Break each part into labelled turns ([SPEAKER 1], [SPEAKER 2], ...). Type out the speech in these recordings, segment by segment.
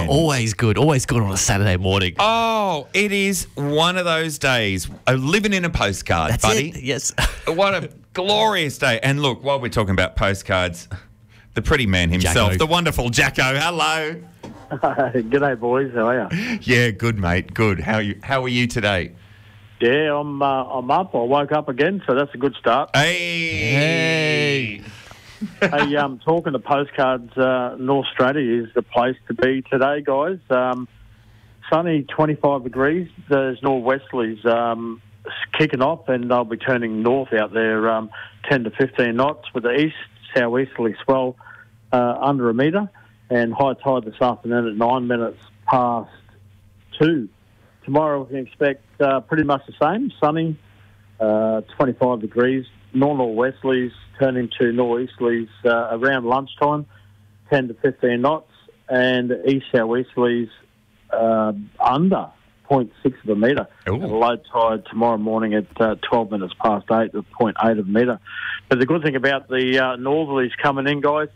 [SPEAKER 1] Always good on a Saturday morning.
[SPEAKER 2] Oh, it is one of those days. Living in a postcard,
[SPEAKER 1] That's
[SPEAKER 2] buddy.
[SPEAKER 1] it, yes.
[SPEAKER 2] What a glorious day. And look, while we're talking about postcards, the pretty man himself,
[SPEAKER 1] Jacko.
[SPEAKER 2] the wonderful Jacko. Hello.
[SPEAKER 3] G'day, boys. How are you?
[SPEAKER 2] Yeah, good, mate. Good. How are you today?
[SPEAKER 3] Yeah, I'm up. I woke up again, so that's a good start.
[SPEAKER 2] Hey.
[SPEAKER 3] Hey, talking to postcards, North Australia is the place to be today, guys. Sunny, 25 degrees. There's northwesterlies kicking off, and they'll be turning north out there 10 to 15 knots with the east southeasterly swell under a metre, and high tide this afternoon at 9 minutes past 2. Tomorrow we can expect pretty much the same, sunny, 25 degrees, north-northwesterlies turning to northeasterlies around lunchtime, 10 to 15 knots, and east-southeasterlies under 0.6 of a metre. And low tide tomorrow morning at 12 minutes past 8 to 0.8 of a metre. But the good thing about the northerlies coming in, guys,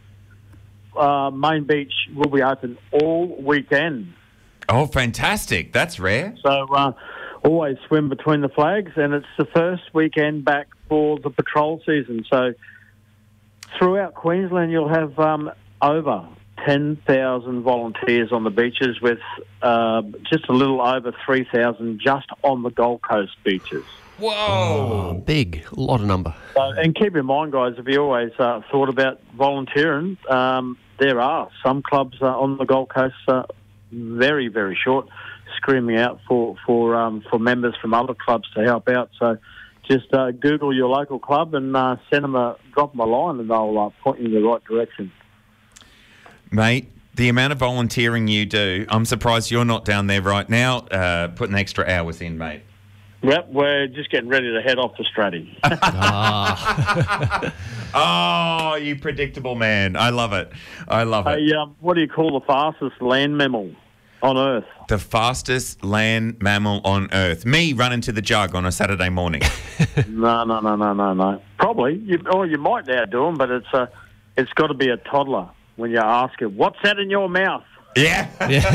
[SPEAKER 3] Main Beach will be open all weekend.
[SPEAKER 2] Oh, fantastic. That's rare.
[SPEAKER 3] So always swim between the flags, and it's the first weekend back for the patrol season. So throughout Queensland, you'll have over 10,000 volunteers on the beaches with just a little over 3,000 just on the Gold Coast beaches.
[SPEAKER 2] Whoa.
[SPEAKER 1] Big, a lot of number.
[SPEAKER 3] And keep in mind, guys, if you always thought about volunteering, there are some clubs on the Gold Coast very, very short, screaming out for members from other clubs to help out. So just Google your local club and drop them a line, and they'll point you in the right direction.
[SPEAKER 2] Mate, the amount of volunteering you do, I'm surprised you're not down there right now putting extra hours in, mate.
[SPEAKER 3] Yep, we're just getting ready to head off to Stratty.
[SPEAKER 2] Oh, you predictable man. I love it. I love it.
[SPEAKER 3] Hey, what do you call the fastest land mammal on Earth?
[SPEAKER 2] The fastest land mammal on Earth. Me running to the jug on a Saturday morning.
[SPEAKER 3] No. Probably. You might outdo them, but it's got to be a toddler when you ask it, what's that in your mouth?
[SPEAKER 2] Yeah.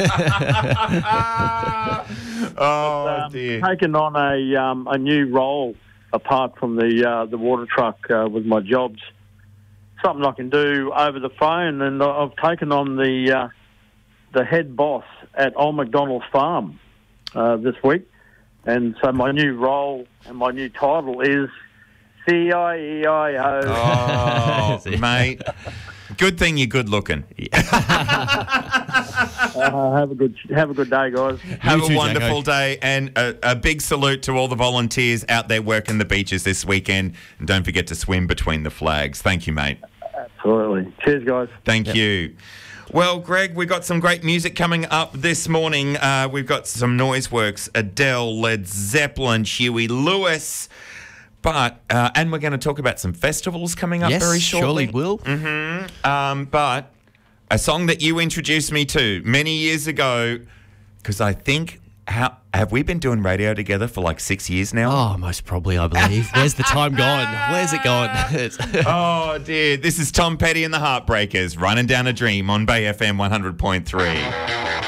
[SPEAKER 2] Oh, dear.
[SPEAKER 3] Taking on a new role apart from the water truck with my jobs. Something I can do over the phone, and I've taken on the head boss at Old MacDonald's farm this week. And so my new role and my new title is CIEIO.
[SPEAKER 2] Oh, mate. Good thing you're good looking.
[SPEAKER 3] Have a good day, guys.
[SPEAKER 2] Have
[SPEAKER 1] You too,
[SPEAKER 2] a wonderful
[SPEAKER 1] Jacko.
[SPEAKER 2] day, and a big salute to all the volunteers out there working the beaches this weekend. And don't forget to swim between the flags. Thank you, mate.
[SPEAKER 3] Absolutely. Cheers, guys.
[SPEAKER 2] Thank you. Well, Greg, we've got some great music coming up this morning. We've got some Noiseworks, Adele, Led Zeppelin, Huey Lewis. But and we're going to talk about some festivals coming up very shortly.
[SPEAKER 1] Surely will.
[SPEAKER 2] But a song that you introduced me to many years ago, because I think, have we been doing radio together for like 6 years now?
[SPEAKER 1] Oh, most probably, I believe. Where's the time gone? Where's it gone?
[SPEAKER 2] Oh, dear. This is Tom Petty and the Heartbreakers, Running Down a Dream on Bay FM 100.3.